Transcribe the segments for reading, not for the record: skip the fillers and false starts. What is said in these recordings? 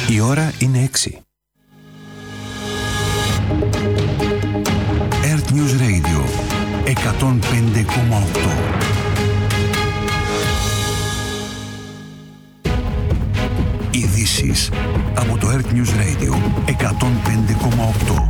Η ώρα είναι 6. Earth News Radio 105,8. Ειδήσεις από το Earth News Radio 105,8.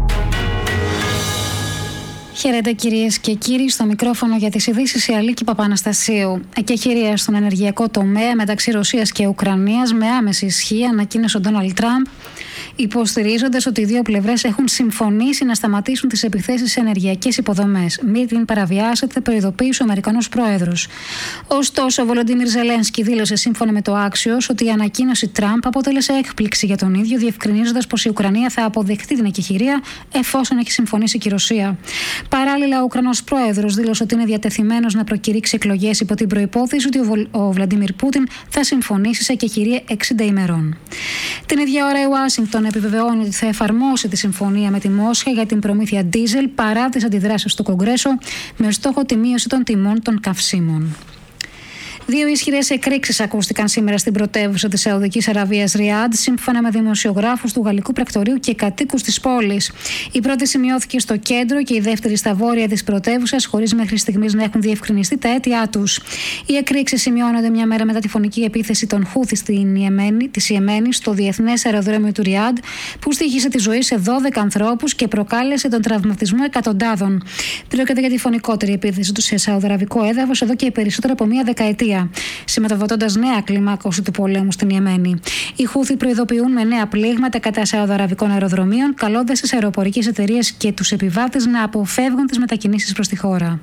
Χαίρετε κυρίες και κύριοι, στο μικρόφωνο για τις ειδήσεις η Αλίκη Παπαναστασίου. Εκεχηρία στον ενεργειακό τομέα μεταξύ Ρωσίας και Ουκρανίας με άμεση ισχύ, ανακοίνωσε ο Ντόναλντ Τραμπ, υποστηρίζοντας ότι οι δύο πλευρές έχουν συμφωνήσει να σταματήσουν τις επιθέσεις σε ενεργειακές υποδομές. Μην την παραβιάσετε, προειδοποίησε ο Αμερικανός Πρόεδρος. Ωστόσο, ο Βολοντίμιρ Ζελένσκι δήλωσε σύμφωνα με το Axios ότι η ανακοίνωση Τραμπ αποτέλεσε έκπληξη για τον ίδιο, διευκρινίζοντας πως η Ουκρανία θα αποδεχτεί την εκεχηρία εφόσον έχει συμφωνήσει και η Ρωσία. Παράλληλα, ο Ουκρανός Πρόεδρος δήλωσε ότι είναι διατεθειμένος να προκηρύξει εκλογές υπό την προϋπόθεση ότι ο Βλαντίμιρ Πούτιν θα συμφωνήσει σε εκεχηρία 60 ημερών. Την ίδια ώρα, η Ουάσιγκτον επιβεβαιώνει ότι θα εφαρμόσει τη συμφωνία με τη Μόσχα για την προμήθεια ντίζελ παρά τις αντιδράσεις στο Κογκρέσο με στόχο τη μείωση των τιμών των καυσίμων. Δύο ισχυρές εκρήξεις ακούστηκαν σήμερα στην πρωτεύουσα της Σαουδικής Αραβίας, Ριάντ, σύμφωνα με δημοσιογράφους του γαλλικού πρακτορείου και κατοίκους της πόλης. Η πρώτη σημειώθηκε στο κέντρο και η δεύτερη στα βόρεια της πρωτεύουσας, χωρίς μέχρι στιγμής να έχουν διευκρινιστεί τα αίτια τους. Οι εκρήξεις σημειώνονται μια μέρα μετά τη φωνική επίθεση των Χούθη της Ιεμένης στο διεθνές αεροδρόμιο του Ριάντ, που στοίχησε τη ζωή σε 12 ανθρώπους και προκάλεσε τον τραυματισμό εκατοντάδων. Πρόκειται για τη φωνικότερη επίθεση του σε σαουδαραβικό έδαφος εδώ και περισσότερο από μία δεκαετία, σηματοδοτώντας νέα κλιμάκωση του πολέμου στην Ιεμένη. Οι Χούθη προειδοποιούν με νέα πλήγματα κατά σαουδαραβικών αεροδρομίων, καλώντας τις αεροπορικές εταιρείες και τους επιβάτες να αποφεύγουν τις μετακινήσεις προς τη χώρα.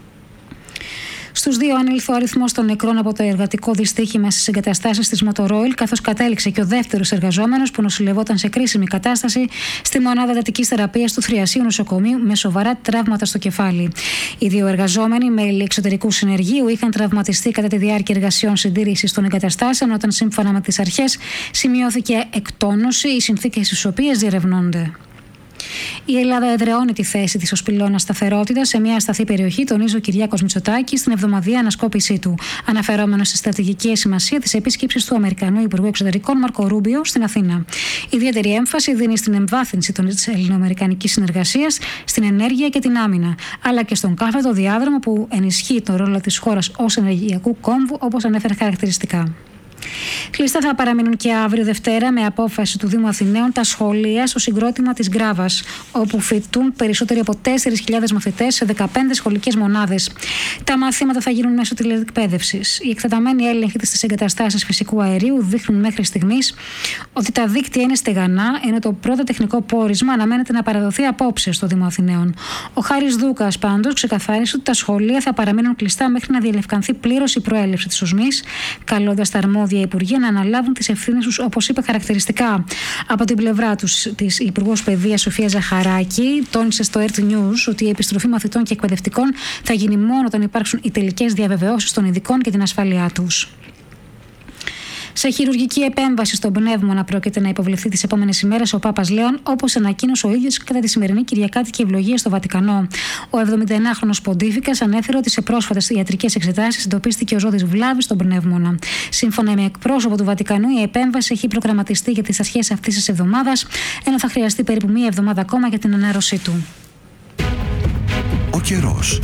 Στους δύο ανήλθε ο αριθμός των νεκρών από το εργατικό δυστύχημα στις εγκαταστάσεις της Μοτορόιλ, καθώς κατέληξε και ο δεύτερος εργαζόμενος που νοσηλευόταν σε κρίσιμη κατάσταση στη μονάδα εντατικής θεραπείας του Θριασίου Νοσοκομείου με σοβαρά τραύματα στο κεφάλι. Οι δύο εργαζόμενοι, μέλη εξωτερικού συνεργείου, είχαν τραυματιστεί κατά τη διάρκεια εργασιών συντήρησης των εγκαταστάσεων, όταν σύμφωνα με τις αρχές σημειώθηκε εκτόνωση, οι συνθήκες στις οποίες διερευνώνται. Η Ελλάδα εδραιώνει τη θέση της ως πυλώνα σταθερότητας σε μια ασταθή περιοχή, τονίζει ο Κυριάκος Μητσοτάκης στην εβδομαδιαία ανασκόπησή του, αναφερόμενος στη στρατηγική σημασία της επίσκεψης του Αμερικανού Υπουργού Εξωτερικών Μάρκο Ρούμπιο στην Αθήνα. Ιδιαίτερη έμφαση δίνει στην εμβάθυνση της ελληνοαμερικανικής συνεργασίας, στην ενέργεια και την άμυνα, αλλά και στον κάθετο διάδρομο που ενισχύει τον ρόλο της χώρας ως ενεργειακού κόμβου, όπως ανέφερε χαρακτηριστικά. Κλειστά θα παραμείνουν και αύριο Δευτέρα, με απόφαση του Δήμου Αθηναίων, τα σχολεία στο συγκρότημα της Γκράβας, όπου φοιτούν περισσότεροι από 4.000 μαθητές σε 15 σχολικές μονάδες. Τα μαθήματα θα γίνουν μέσω τηλεκπαίδευσης. Οι εκτεταμένοι έλεγχοι στις εγκαταστάσεις φυσικού αερίου δείχνουν μέχρι στιγμής ότι τα δίκτυα είναι στεγανά, ενώ το πρώτο τεχνικό πόρισμα αναμένεται να παραδοθεί απόψε στο Δήμο Αθηναίων. Ο Χάρης Δούκας πάντως ξεκαθάρισε ότι τα σχολεία θα παραμείνουν κλειστά μέχρι να διελευκανθεί πλήρως η προέλευση της οσμής, καλώντας τα αρμόδια υπουργεία να αναλάβουν τις ευθύνες τους, όπως είπε χαρακτηριστικά. Από την πλευρά τους, της Υπουργός Παιδείας Σοφία Ζαχαράκη τόνισε στο Earth News ότι η επιστροφή μαθητών και εκπαιδευτικών θα γίνει μόνο όταν υπάρξουν οι τελικές διαβεβαιώσεις των ειδικών και την ασφάλειά τους. Σε χειρουργική επέμβαση στον πνεύμονα πρόκειται να υποβληθεί τις επόμενες ημέρες ο Πάπας Λέων, όπως ανακοίνωσε ο ίδιος κατά τη σημερινή Κυριακάτικη ευλογία στο Βατικανό. Ο 71χρονος Ποντίφικας ανέφερε ότι σε πρόσφατες ιατρικές εξετάσεις εντοπίστηκε ο ζώδης βλάβης στον πνεύμονα. Σύμφωνα με εκπρόσωπο του Βατικανού, η επέμβαση έχει προγραμματιστεί για τις αρχές αυτής της εβδομάδας, ενώ θα χρειαστεί περίπου μία εβδομάδα ακόμα για την ανάρρωσή του. Ο καιρός.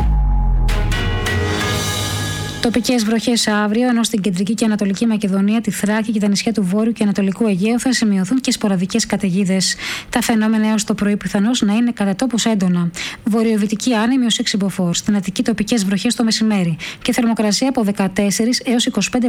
Τοπικές βροχές αύριο, ενώ στην κεντρική και ανατολική Μακεδονία, τη Θράκη και τα νησιά του Βόρειου και Ανατολικού Αιγαίου θα σημειωθούν και σποραδικές καταιγίδες. Τα φαινόμενα έως το πρωί πιθανώς να είναι κατά τόπους έντονα. Βορειοδυτική άνεμη ως 6 μποφόρ. Στην Αττική τοπικές βροχές το μεσημέρι. Και θερμοκρασία από 14 έως 25